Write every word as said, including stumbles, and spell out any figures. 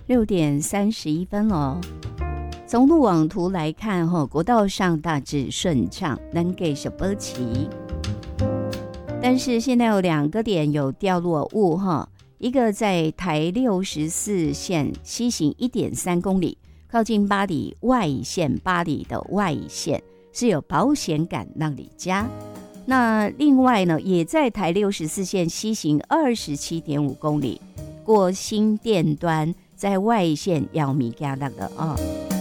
六点三十一分哦。从路网图来看，国道上大致顺畅，能给是波齐。但是现在有两个点有掉落物，一个在台六十四线西行 一点三公里，靠近八里外线，八里的外线是有保险杆让你加。那另外呢，也在台六十四线西行 二十七点五公里，过新店端，在外线要米加那个哦。